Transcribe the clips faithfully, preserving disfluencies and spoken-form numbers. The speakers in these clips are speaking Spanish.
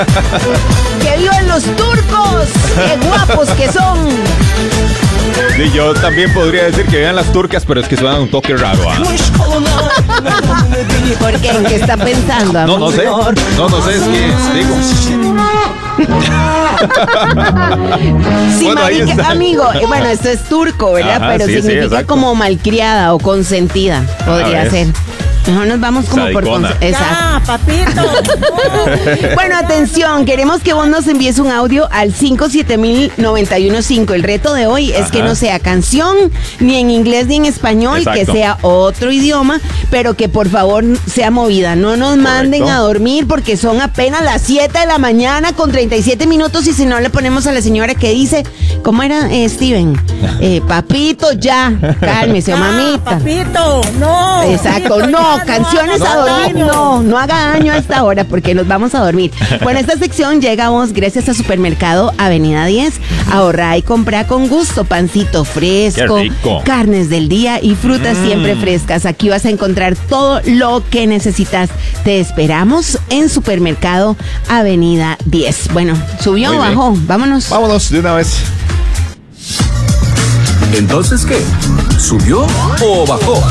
¡Que vivan los turcos! ¡Qué guapos que son! Sí, yo también podría decir que vean las turcas, pero es que suenan un toque raro. ¿Ah? ¿Por qué? ¿En qué está pensando, amor? No, no sé. No, no sé, es que digo. Sí, Bueno, ahí marica, está. amigo, eh, bueno, esto es turco, ¿verdad? Ajá, pero sí, sí, significa exacto. como malcriada o consentida, podría Ah, ¿ves? ser. Mejor nos vamos como Sadicona. por... cons- Exacto. ¡Ah, papito! Bueno, atención, queremos que vos nos envíes un audio al cinco siete mil noventa y uno cinco. El reto de hoy es Ajá. que no sea canción, ni en inglés ni en español, Exacto. que sea otro idioma, pero que por favor sea movida. No nos manden a dormir porque son apenas las siete de la mañana con treinta y siete minutos y si no le ponemos a la señora que dice, ¿cómo era, eh, Steven? Eh, papito, ya, cálmese, o ¡Ah, mamita. papito! ¡No! Exacto, papito, no, ya, canciones no a haga dormir, daño. no, no haga daño a esta hora porque nos vamos a dormir. Bueno, esta sección llega a vos gracias a Supermercado Avenida diez. Ahorra y compra con gusto, pancito fresco, Qué rico. carnes del día y frutas Mm. siempre frescas. Aquí vas a encontrar todo lo que necesitas. Te esperamos en Supermercado Avenida diez. Bueno, ¿subió Muy o bien. bajó? Vámonos. Vámonos de una vez. ¿Entonces qué? ¿Subió o bajó?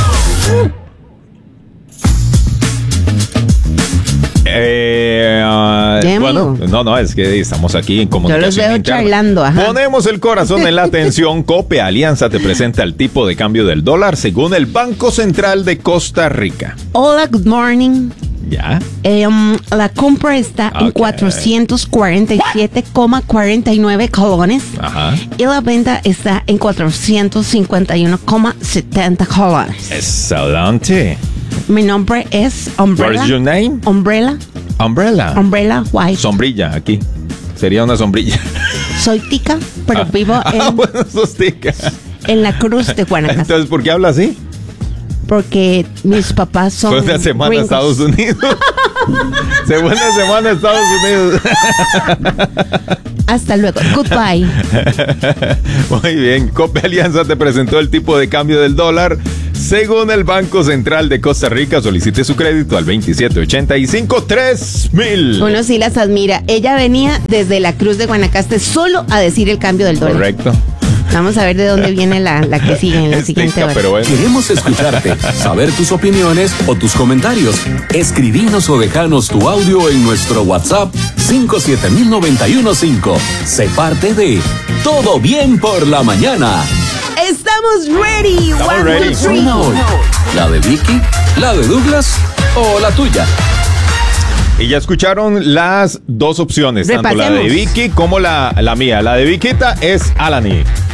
Eh, ah, ¿Qué, bueno, amigo? no, no, es que estamos aquí en Yo comunicación los veo interna. charlando, ajá. Ponemos el corazón en la atención. Cope Alianza te presenta el tipo de cambio del dólar según el Banco Central de Costa Rica. Hola, good morning. ¿Ya? Em, la compra está en Ok. cuatrocientos cuarenta y siete coma cuarenta y nueve colones Ajá. y la venta está en cuatrocientos cincuenta y uno coma setenta colones. Excelente. Mi nombre es Umbrella. What is your name? Umbrella. Umbrella. Umbrella White. Sombrilla, aquí. Sería una sombrilla. Soy tica, pero vivo Ah, en, bueno, sos tica. en la Cruz de Guanacaste. Entonces, ¿por qué habla así? Porque mis papás son Fue una semana a gringos. Estados Unidos. Segunda semana a Estados Unidos. Hasta luego. Goodbye. Muy bien. Cope Alianza te presentó el tipo de cambio del dólar. Según el Banco Central de Costa Rica, solicite su crédito al veintisiete ochenta y cinco tres mil. Uno sí las admira. Ella venía desde la Cruz de Guanacaste solo a decir el cambio del dólar. Correcto. Vamos a ver de dónde viene la, la que sigue en la Es siguiente tica, hora. pero bueno. Queremos escucharte, saber tus opiniones o tus comentarios. Escribinos o dejanos tu audio en nuestro WhatsApp cinco siete mil noventa y uno cinco. Sé parte de Todo Bien por la Mañana. Estamos ready. Estamos One, ready. two, three. Una hoy. ¿La de Vicky? ¿La de Douglas? ¿O la tuya? Y ya escucharon las dos opciones, tanto la de Repasemos. Vicky como la, la mía. La de Viquita es Alani.